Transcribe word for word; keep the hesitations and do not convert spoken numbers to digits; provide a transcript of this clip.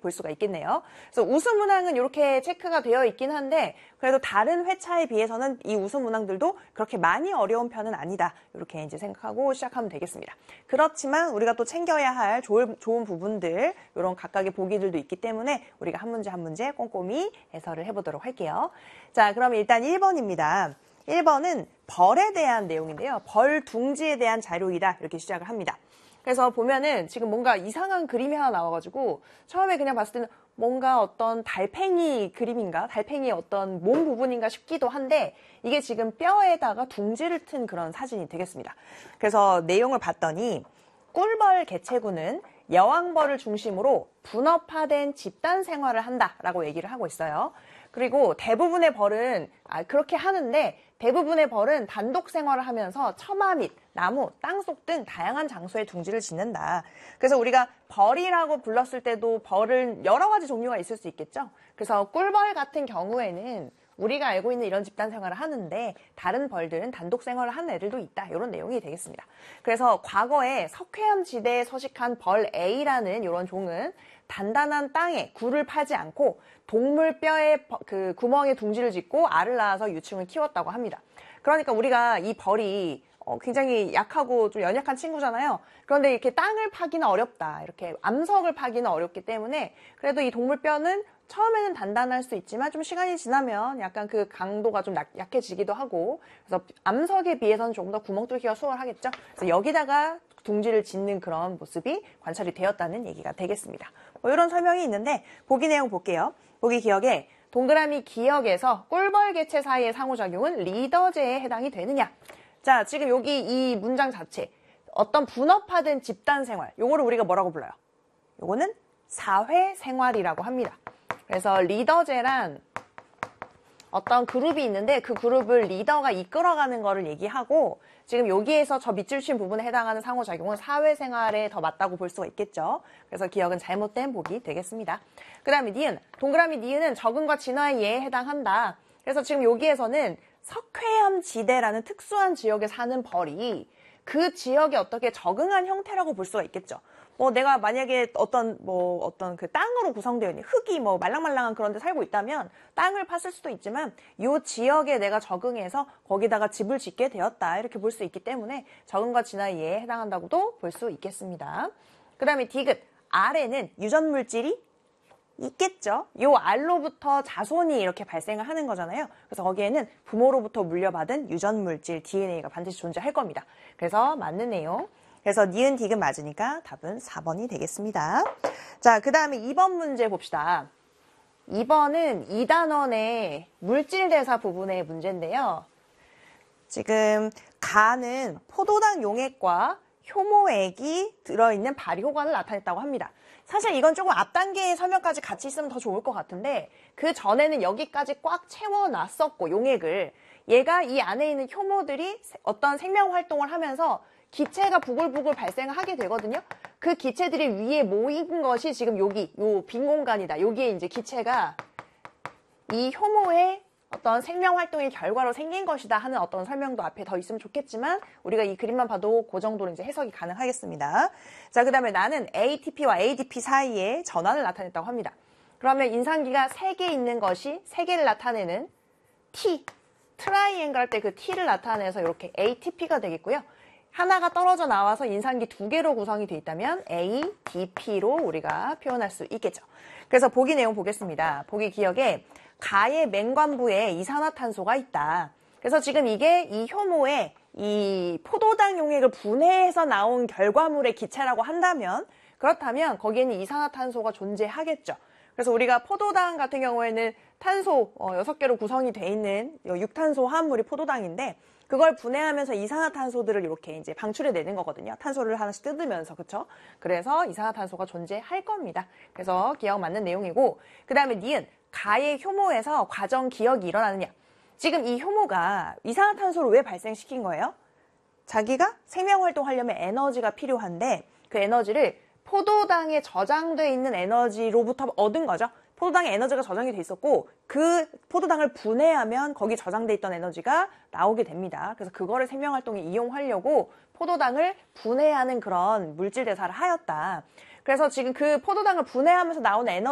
볼 수가 있겠네요. 그래서 우수문항은 이렇게 체크가 되어 있긴 한데 그래도 다른 회차에 비해서는 이 우수문항들도 그렇게 많이 어려운 편은 아니다. 이렇게 이제 생각하고 시작하면 되겠습니다. 그렇지만 우리가 또 챙겨야 할 좋은, 좋은 부분들, 이런 각각의 보기들도 있기 때문에 우리가 한 문제 한 문제 꼼꼼히 해설을 해보도록 할게요. 자, 그럼 일단 일 번입니다. 일 번은 벌에 대한 내용인데요. 벌 둥지에 대한 자료이다. 이렇게 시작을 합니다. 그래서 보면은 지금 뭔가 이상한 그림이 하나 나와가지고 처음에 그냥 봤을 때는 뭔가 어떤 달팽이 그림인가? 달팽이의 어떤 몸 부분인가 싶기도 한데 이게 지금 뼈에다가 둥지를 튼 그런 사진이 되겠습니다. 그래서 내용을 봤더니 꿀벌 개체군은 여왕벌을 중심으로 분업화된 집단 생활을 한다라고 얘기를 하고 있어요. 그리고 대부분의 벌은 아, 그렇게 하는데 대부분의 벌은 단독 생활을 하면서 처마 및 나무, 땅속 등 다양한 장소에 둥지를 짓는다. 그래서 우리가 벌이라고 불렀을 때도 벌은 여러 가지 종류가 있을 수 있겠죠. 그래서 꿀벌 같은 경우에는 우리가 알고 있는 이런 집단 생활을 하는데 다른 벌들은 단독 생활을 하는 애들도 있다. 이런 내용이 되겠습니다. 그래서 과거에 석회암 지대에 서식한 벌 A라는 이런 종은 단단한 땅에 굴을 파지 않고 동물 뼈에 그 구멍에 둥지를 짓고 알을 낳아서 유충을 키웠다고 합니다. 그러니까 우리가 이 벌이 어, 굉장히 약하고 좀 연약한 친구잖아요. 그런데 이렇게 땅을 파기는 어렵다. 이렇게 암석을 파기는 어렵기 때문에 그래도 이 동물 뼈는 처음에는 단단할 수 있지만 좀 시간이 지나면 약간 그 강도가 좀 약해지기도 하고 그래서 암석에 비해서는 조금 더 구멍 뚫기가 수월하겠죠. 그래서 여기다가 둥지를 짓는 그런 모습이 관찰이 되었다는 얘기가 되겠습니다. 뭐 이런 설명이 있는데 보기 내용 볼게요. 보기 기억에 동그라미 기억에서 꿀벌 개체 사이의 상호작용은 리더제에 해당이 되느냐. 자, 지금 여기 이 문장 자체 어떤 분업화된 집단 생활 요거를 우리가 뭐라고 불러요? 요거는 사회생활이라고 합니다. 그래서 리더제란 어떤 그룹이 있는데 그 그룹을 리더가 이끌어가는 거를 얘기하고 지금 여기에서 저 밑줄 친 부분에 해당하는 상호작용은 사회생활에 더 맞다고 볼 수가 있겠죠. 그래서 기억은 잘못된 보기 되겠습니다. 그 다음에 니은, 동그라미 니은은 적응과 진화의 예에 해당한다. 그래서 지금 여기에서는 석회암 지대라는 특수한 지역에 사는 벌이 그 지역에 어떻게 적응한 형태라고 볼 수가 있겠죠. 뭐 내가 만약에 어떤 뭐 어떤 그 땅으로 구성되어 있는 흙이 뭐 말랑말랑한 그런 데 살고 있다면 땅을 팠을 수도 있지만 요 지역에 내가 적응해서 거기다가 집을 짓게 되었다. 이렇게 볼 수 있기 때문에 적응과 진화의 예에 해당한다고도 볼 수 있겠습니다. 그 다음에 디귿, 알에는 유전 물질이 있겠죠. 요 알로부터 자손이 이렇게 발생을 하는 거잖아요. 그래서 거기에는 부모로부터 물려받은 유전 물질 디엔에이가 반드시 존재할 겁니다. 그래서 맞는 내용. 그래서 니은 디귿 맞으니까 답은 사 번이 되겠습니다. 자, 그 다음에 이 번 문제 봅시다. 이 번은 이 단원의 물질대사 부분의 문제인데요. 지금 가는 포도당 용액과 효모액이 들어있는 발효관을 나타냈다고 합니다. 사실 이건 조금 앞 단계의 설명까지 같이 있으면 더 좋을 것 같은데 그 전에는 여기까지 꽉 채워놨었고 용액을 얘가 이 안에 있는 효모들이 어떤 생명활동을 하면서 기체가 부글부글 발생하게 되거든요. 그 기체들이 위에 모인 것이 지금 여기, 요 빈 공간이다. 여기에 이제 기체가 이 효모의 어떤 생명활동의 결과로 생긴 것이다 하는 어떤 설명도 앞에 더 있으면 좋겠지만 우리가 이 그림만 봐도 그 정도로 이제 해석이 가능하겠습니다. 자, 그 다음에 나는 에이티피와 에이디피 사이에 전환을 나타냈다고 합니다. 그러면 인상기가 세 개 있는 것이 세 개를 나타내는 T, 트라이앵글 할 때 그 T를 나타내서 이렇게 에이티피가 되겠고요. 하나가 떨어져 나와서 인상기 두 개로 구성이 되어 있다면 에이디피로 우리가 표현할 수 있겠죠. 그래서 보기 내용 보겠습니다. 보기 기억에 가의 맹관부에 이산화탄소가 있다. 그래서 지금 이게 이 효모에 이 포도당 용액을 분해해서 나온 결과물의 기체라고 한다면 그렇다면 거기에는 이산화탄소가 존재하겠죠. 그래서 우리가 포도당 같은 경우에는 탄소 여섯 개로 구성이 되어 있는 육 탄소 화합물이 포도당인데 그걸 분해하면서 이산화탄소들을 이렇게 이제 방출해 내는 거거든요. 탄소를 하나씩 뜯으면서, 그쵸? 그래서 이산화탄소가 존재할 겁니다. 그래서 기억 맞는 내용이고, 그 다음에 니은, 가의 효모에서 과정 기억이 일어나느냐. 지금 이 효모가 이산화탄소를 왜 발생시킨 거예요? 자기가 생명활동 하려면 에너지가 필요한데 그 에너지를 포도당에 저장돼 있는 에너지로부터 얻은 거죠. 포도당에 에너지가 저장이 돼 있었고 그 포도당을 분해하면 거기 저장돼 있던 에너지가 나오게 됩니다. 그래서 그거를 생명활동에 이용하려고 포도당을 분해하는 그런 물질 대사를 하였다. 그래서 지금 그 포도당을 분해하면서 나오는 에너지